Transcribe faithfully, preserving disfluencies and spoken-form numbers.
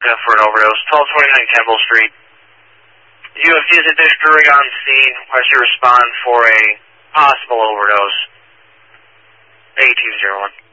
uh, for an overdose. twelve twenty-nine Campbell Street. You have Fusion Dish Brewing on scene. Request you respond for a possible overdose. A two zero one.